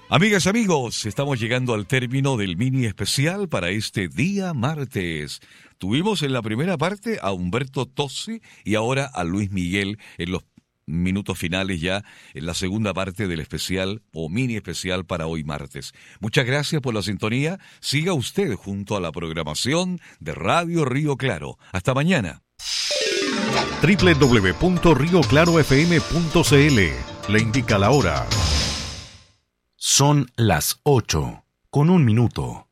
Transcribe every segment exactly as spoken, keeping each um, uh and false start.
Amigas y amigos, estamos llegando al término del mini especial para este día martes. Tuvimos en la primera parte a Humberto Tozzi y ahora a Luis Miguel en los minutos finales ya en la segunda parte del especial o mini especial para hoy martes. Muchas gracias por la sintonía. Siga usted junto a la programación de Radio Río Claro. Hasta mañana. doble u doble u doble u punto río claro f m punto c l le indica la hora. Son las ocho, con un minuto.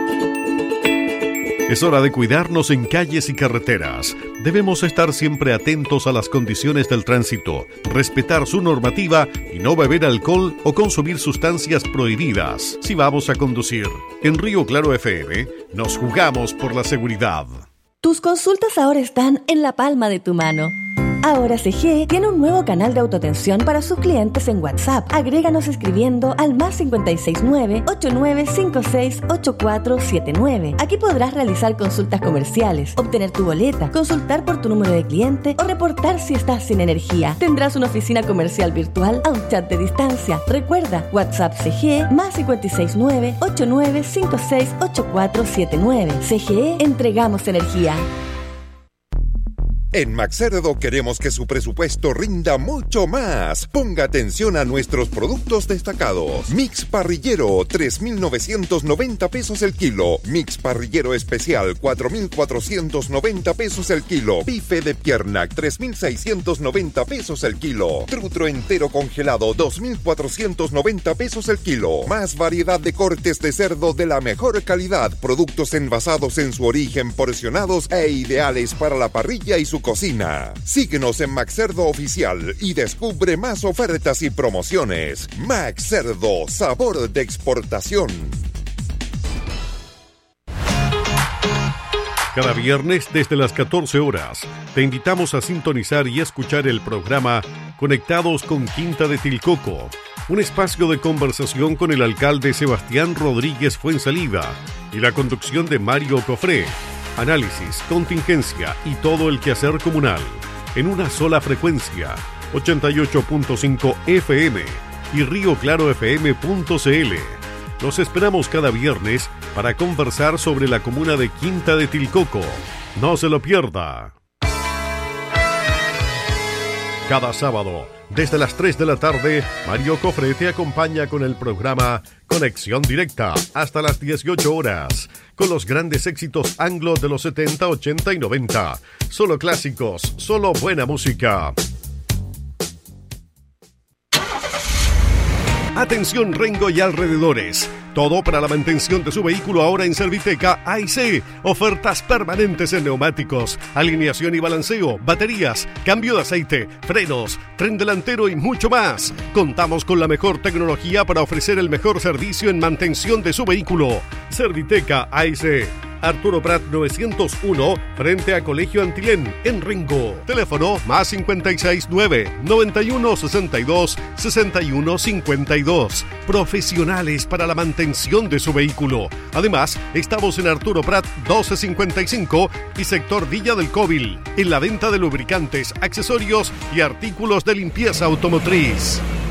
Es hora de cuidarnos en calles y carreteras. Debemos estar siempre atentos a las condiciones del tránsito, respetar su normativa y no beber alcohol o consumir sustancias prohibidas si vamos a conducir. En Río Claro F M nos jugamos por la seguridad. Tus consultas ahora están en la palma de tu mano. Ahora C G E tiene un nuevo canal de autoatención para sus clientes en WhatsApp. Agréganos escribiendo al más cinco seis nueve, ocho nueve cinco seis, ocho cuatro siete nueve. Aquí podrás realizar consultas comerciales, obtener tu boleta, consultar por tu número de cliente o reportar si estás sin energía. Tendrás una oficina comercial virtual a un chat de distancia. Recuerda, WhatsApp C G E más cinco seis nueve, ocho nueve cinco seis, ocho cuatro siete nueve. C G E, entregamos energía. En Maxcerdo queremos que su presupuesto rinda mucho más. Ponga atención a nuestros productos destacados. Mix parrillero, tres mil novecientos noventa pesos el kilo. Mix parrillero especial, cuatro mil cuatrocientos noventa pesos el kilo. Bife de pierna, tres mil seiscientos noventa pesos el kilo. Trutro entero congelado, dos mil cuatrocientos noventa pesos el kilo. Más variedad de cortes de cerdo de la mejor calidad. Productos envasados en su origen, porcionados e ideales para la parrilla y su cocina. Síguenos en Maxcerdo Oficial y descubre más ofertas y promociones. Maxcerdo, sabor de exportación. Cada viernes desde las catorce horas te invitamos a sintonizar y escuchar el programa Conectados con Quinta de Tilcoco, un espacio de conversación con el alcalde Sebastián Rodríguez Fuensalida y la conducción de Mario Cofré. Análisis, contingencia y todo el quehacer comunal en una sola frecuencia, ochenta y ocho punto cinco F M y río claro f m punto c l. Los esperamos cada viernes para conversar sobre la comuna de Quinta de Tilcoco. No se lo pierda. Cada sábado, desde las tres de la tarde, Mario Cofré te acompaña con el programa Conexión Directa hasta las dieciocho horas, con los grandes éxitos anglo de los setenta, ochenta y noventa. Solo clásicos, solo buena música. Atención Rengo y alrededores. Todo para la mantención de su vehículo ahora en Serviteca A y C. Ofertas permanentes en neumáticos, alineación y balanceo, baterías, cambio de aceite, frenos, tren delantero y mucho más. Contamos con la mejor tecnología para ofrecer el mejor servicio en mantención de su vehículo. Serviteca A y C. Arturo Prat novecientos uno, frente a Colegio Antilén, en Rengo. Teléfono más cinco seis nueve, noventa y uno sesenta y dos, sesenta y uno cincuenta y dos. Profesionales para la mantención de su vehículo. Además, estamos en Arturo Prat doce cincuenta y cinco y sector Villa del Cóvil, en la venta de lubricantes, accesorios y artículos de limpieza automotriz.